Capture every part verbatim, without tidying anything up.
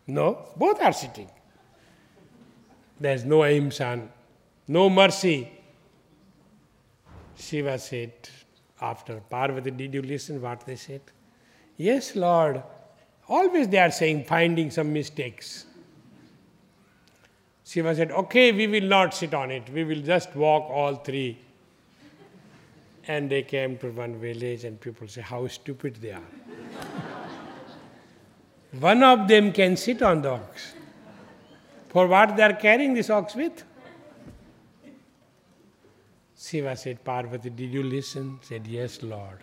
No, both are sitting. There's no ahimsa, no mercy. Shiva said, after Parvati, did you listen what they said? Yes, Lord. Always they are saying, finding some mistakes. Shiva said, okay, we will not sit on it. We will just walk all three. And they came to one village and people say, how stupid they are. One of them can sit on the ox. For what they are carrying this ox with? Shiva said, Parvati, did you listen? Said, yes, Lord.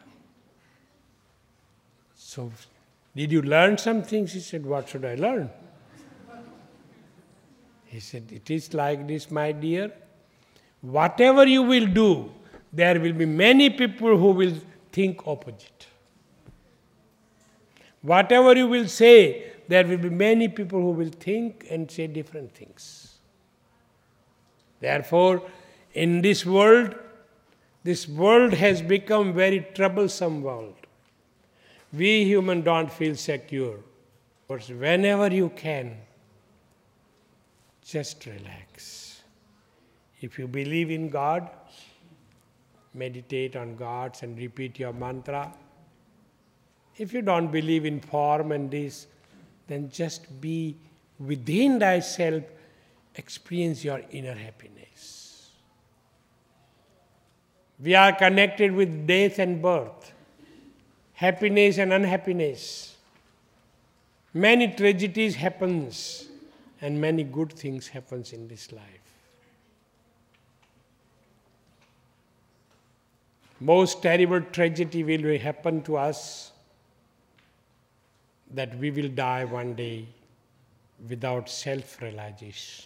So, did you learn something? She said, what should I learn? He said, it is like this, my dear. Whatever you will do, there will be many people who will think opposite. Whatever you will say, there will be many people who will think and say different things. Therefore, in this world, this world has become very troublesome world. We humans don't feel secure. But whenever you can, just relax. If you believe in God, meditate on God and repeat your mantra. If you don't believe in form and this, then just be within thyself, experience your inner happiness. We are connected with death and birth, happiness and unhappiness. Many tragedies happens and many good things happens in this life. Most terrible tragedy will happen to us that we will die one day without self-realization.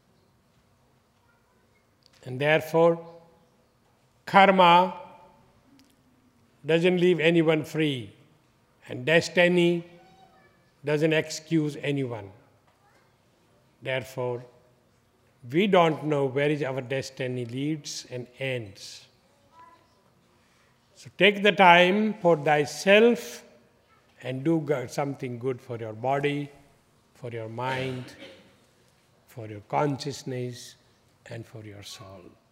And therefore, karma doesn't leave anyone free, and destiny doesn't excuse anyone. Therefore, we don't know where is our destiny leads and ends. So take the time for thyself and do something good for your body, for your mind, for your consciousness, and for your soul.